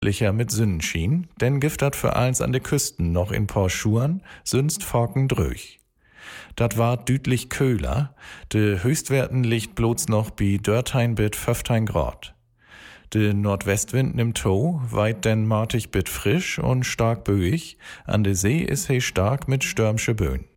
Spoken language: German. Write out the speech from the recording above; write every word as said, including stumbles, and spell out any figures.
licher mit Sonnenschien, denn giftat für eins an de Küsten noch in paar Schuren, sünst Forken dröch. Dat ward düdlich köhler, de Höchstwerten liegt bloß noch bi dörtein bit fünftein Grad. De Nordwestwind nimmt to, weit denn martig bit frisch und stark böig, an de See is he stark mit stürmsche Böen.